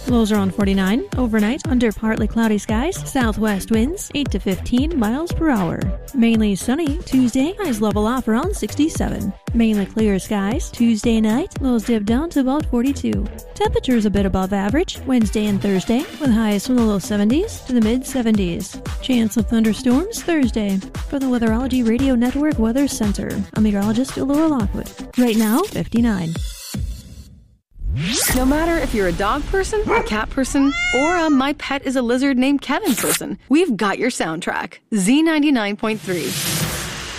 Lows around 49. Overnight, under partly cloudy skies. Southwest winds 8 to 15 miles per hour. Mainly sunny. Tuesday, highs level off around 67. Mainly clear skies. Tuesday night, lows dip down to about 42. Temperatures a bit above average Wednesday and Thursday, with highs from the low 70s to the mid 70s. Chance of thunderstorms Thursday. For the Weatherology Radio Network Weather Center, I'm meteorologist Laura Lockwood. Right now, 59. No matter if you're a dog person, a cat person, or a my pet is a lizard named Kevin person, we've got your soundtrack. Z99.3.